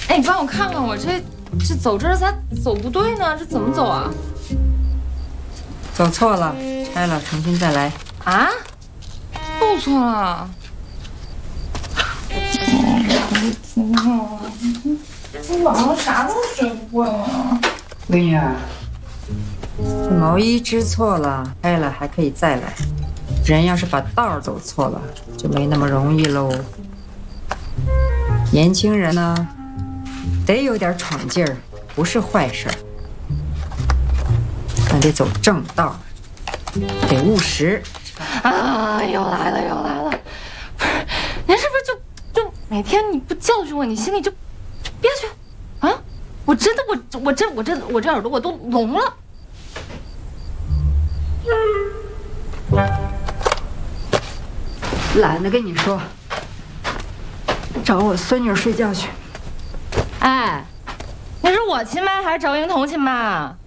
哎，你帮我看看，我这走这儿咋走不对呢？这怎么走啊？ 走错了，拆了，重新再来。 啊？又错了。这网上啥都学不会啊。 闺女啊，这毛衣织错了，拆了还可以再来。人要是把道走错了，就没那么容易喽。年轻人呢，得有点闯劲儿，不是坏事儿。但得走正道，得务实。 啊！又来了，又来了！不是，您是不是就每天你不教训我，你心里就憋屈啊？我真的，我这耳朵我都聋了。 懒得跟你说，找我孙女睡觉去。 哎，那是我亲妈还是赵英彤亲妈？